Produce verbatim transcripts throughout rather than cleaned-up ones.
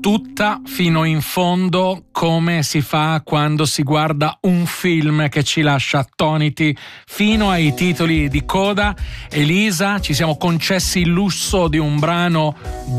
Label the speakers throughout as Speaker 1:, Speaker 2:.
Speaker 1: tutta fino in fondo, come si fa quando si guarda un film che ci lascia attoniti fino ai titoli di coda. Elisa, ci siamo concessi il lusso di un brano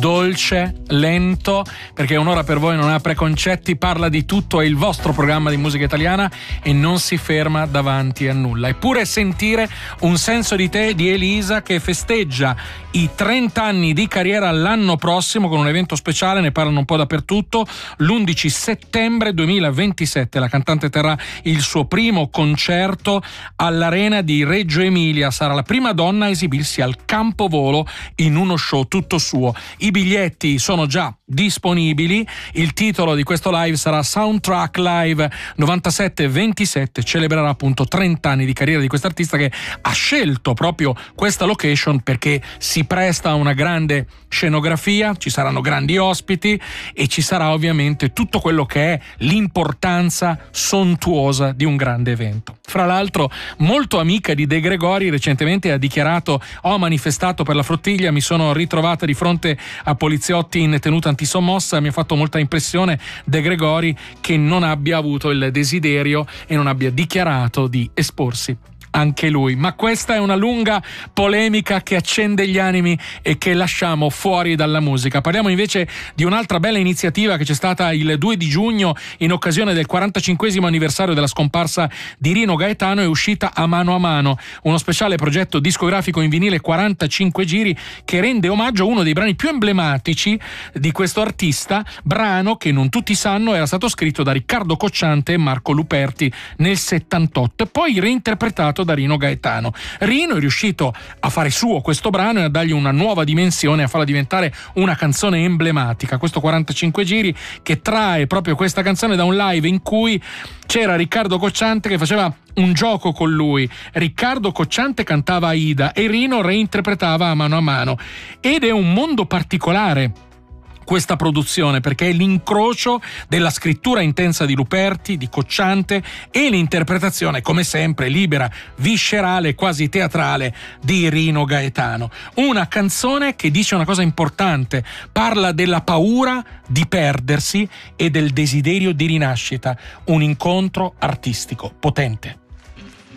Speaker 1: dolce, lento, perché Un'ora per voi non ha preconcetti, parla di tutto, è il vostro programma di musica italiana e non si ferma davanti a nulla. Eppure sentire Un senso di te di Elisa, che festeggia i trenta anni di carriera l'anno prossimo con un evento speciale, ne parlano un po' dappertutto. L'undici settembre duemilaventisette la cantante terrà il suo primo concerto all'Arena di Reggio Emilia. Sarà la prima donna a esibirsi al campovolo in uno show tutto suo. I biglietti sono già disponibili. Il titolo di questo live sarà Soundtrack Live novantasette ventisette. Celebrerà appunto trenta anni di carriera di quest'artista, che ha scelto proprio questa location perché si presta a una grande scenografia, ci saranno grandi ospiti e ci sarà ovviamente tutto quello che è l'importanza sontuosa di un grande evento. Fra l'altro, molto amica di De Gregori, recentemente ha dichiarato: ho manifestato per la Fruttiglia, mi sono ritrovata di fronte a poliziotti in tenuta antisommossa. Mi ha fatto molta impressione De Gregori che non abbia avuto il desiderio e non abbia dichiarato di esporsi anche lui. Ma questa è una lunga polemica che accende gli animi e che lasciamo fuori dalla musica. Parliamo invece di un'altra bella iniziativa che c'è stata il due di giugno in occasione del quarantacinquesimo anniversario della scomparsa di Rino Gaetano. È uscita A mano a mano, uno speciale progetto discografico in vinile quarantacinque giri che rende omaggio a uno dei brani più emblematici di questo artista, brano che non tutti sanno era stato scritto da Riccardo Cocciante e Marco Luperti nel settantotto e poi reinterpretato da Rino Gaetano. Rino è riuscito a fare suo questo brano e a dargli una nuova dimensione, a farla diventare una canzone emblematica. Questo quarantacinque giri che trae proprio questa canzone da un live in cui c'era Riccardo Cocciante che faceva un gioco con lui. Riccardo Cocciante cantava Aida e Rino reinterpretava A mano a mano, ed è un mondo particolare questa produzione, perché è l'incrocio della scrittura intensa di Luperti, di Cocciante, e l'interpretazione, come sempre, libera, viscerale, quasi teatrale di Rino Gaetano. Una canzone che dice una cosa importante, parla della paura di perdersi e del desiderio di rinascita, un incontro artistico potente.